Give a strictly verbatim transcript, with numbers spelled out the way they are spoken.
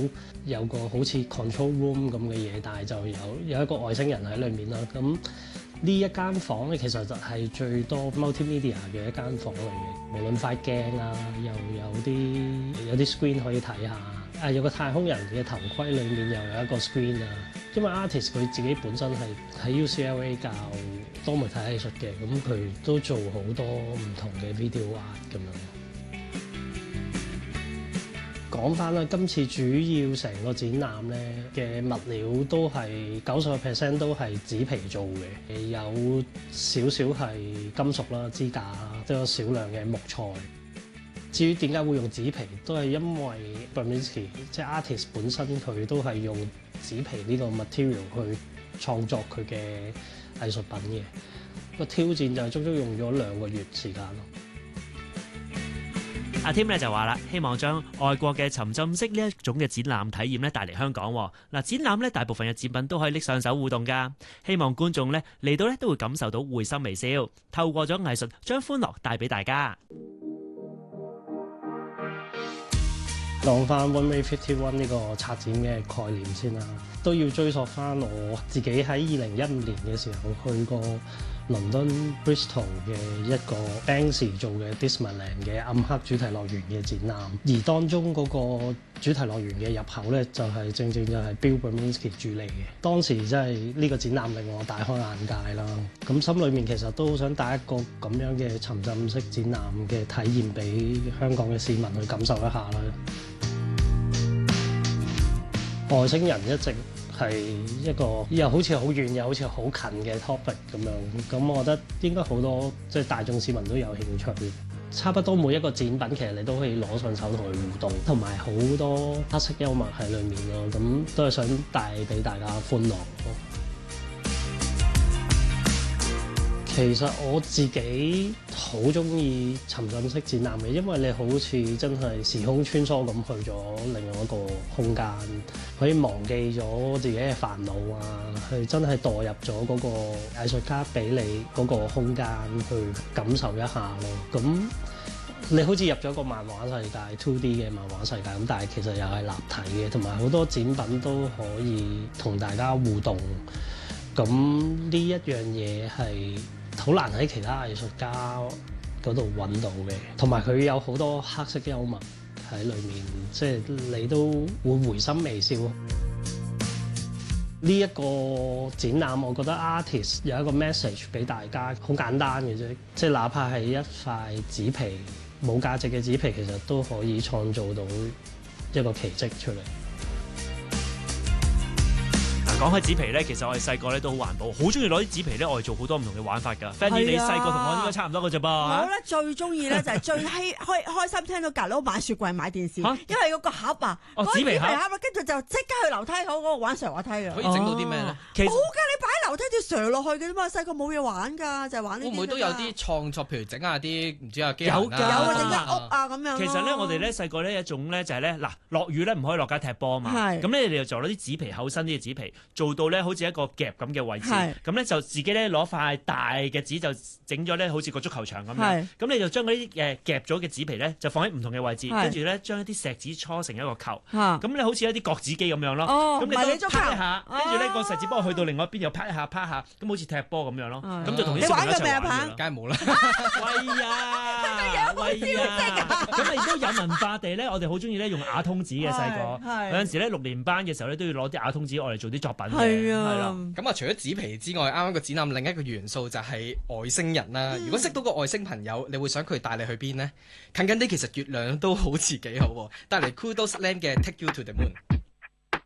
有個好似 control room 咁嘅嘢，但係就有有一個外星人喺裏面啦。咁呢一間房咧，其實就係最多 multimedia 嘅一間房嚟嘅。無論塊鏡啊，又有啲有啲 screen 可以睇下。啊，有個太空人嘅頭盔裏面又有一個 screen 啊。因為 artist 佢自己本身係喺 U C L A 教多媒體藝術嘅，咁佢都做好多唔同嘅 video art 咁樣。講翻啦，今次主要成個展覽咧嘅物料都係九十個 percent 都係紙皮做嘅，有少少係金屬啦、支架啦，都有少量嘅木材。至於點解會用紙皮，都係因為 Burminsky 即係 artist 本身佢都係用紙皮呢個 material 去創作佢嘅藝術品嘅。個挑戰就係足足用咗兩個月時間咯。 阿 Tim 咧就話啦，希望將外國嘅沉浸式呢一種嘅展覽體驗咧帶嚟香港。嗱，展覽咧大部分嘅展品都可以拎上手互動㗎，希望觀眾咧嚟到咧都會感受到會心微笑，透過咗藝術將歡樂帶俾大家。 講翻 One Way Fifty One 呢個策展嘅概念先啦，都要追溯翻我自己喺二零一五年嘅時候去過倫敦 Bristol 嘅一個 Banksy 做嘅 Disneyland 嘅暗黑主題樂園嘅展覽，而當中嗰個主題樂園嘅入口咧就係、是、正正就係 Bill Burminsky 主理嘅。當時真係呢個展覽令我大開眼界啦，咁心裏面其實都好想帶一個咁樣嘅沉浸式展覽嘅體驗俾香港嘅市民去感受一下啦。外星人一直係一個又好似好遠又好似好近嘅 topic 咁樣，咁我覺得應該好多即係大眾市民都有興趣。差不多每一個展品其實你都可以攞上手同佢互動，同埋好多黑色幽默喺裡面咯，咁都係想帶俾大家歡樂咯。其實我自己好中意沉浸式展覽嘅，因為你好似真係時空穿梭咁去咗另外一個空間，可以忘記咗自己嘅煩惱啊，去真係墮入咗嗰個藝術家俾你嗰個空間去感受一下咯。咁你好似入咗一個漫畫世界 two D 嘅漫畫世界咁，但係其實又係立體嘅，同埋好多展品都可以同大家互動。咁呢一樣嘢係好難喺其他藝術家嗰度揾到嘅，同埋佢有好多黑色幽默喺裏面，即係你都會回心微笑。呢一個展覽，我覺得 artist 有一個 message 俾大家，好簡單嘅啫，即係哪怕係一塊紙皮，冇價值嘅紙皮，其實都可以創造到一個奇蹟出嚟。 講起紙皮咧，其實我哋細個咧都好環保，好中意攞啲紙皮咧，我哋做好多唔同嘅玩法㗎。Fanny，你細個同我應該差唔多嘅啫噃。 我咧最中意咧就係最希開開心聽到隔離屋買雪櫃買電視，因為嗰個盒啊，嗰個紙皮盒啊，跟住就即刻去樓梯口嗰個玩上滑梯㗎。 可以整到啲咩咧？ 冇㗎，你擺喺樓梯度上落去嘅啫嘛。細個冇嘢玩㗎，就係玩呢啲。會唔會都有啲創作，譬如整下啲唔知啊機械人啊，有㗎，整間屋啊咁樣。 其實咧，我哋咧細個咧一種咧就係咧嗱，落雨咧唔可以落街踢波啊嘛。咁咧你就攞啲紙皮厚身啲嘅紙皮，做到咧好似一個夾咁嘅位置，咁咧就自己咧攞塊大嘅紙就整咗咧，好似個足球場咁樣。咁你就將嗰啲誒夾咗嘅紙皮咧，就放喺唔同嘅位置，跟住咧將一啲石子搓成一個球。咁你好似一啲角子機咁樣咯。咁你都拍一下，跟住咧個石子波去到另外一邊又拍一下拍一下，咁好似踢波咁樣咯。咁就同啲小朋友一齊玩嘅。 梗係冇啦。 喂啊！喂啊！咁啊亦都有文化地咧，我哋好中意咧用瓦通紙嘅細個。有陣時咧六年班嘅時候咧都要攞啲瓦通紙我嚟做啲作品嘅。係啦， 咁啊，除咗紙皮之外，啱啱個展覽另一個元素就係外星人啦。嗯、如果識到個外星朋友，你會想佢帶你去邊呢？近近啲，其實月亮都好似幾好，帶嚟 Kudos Land 嘅 Take You to the Moon。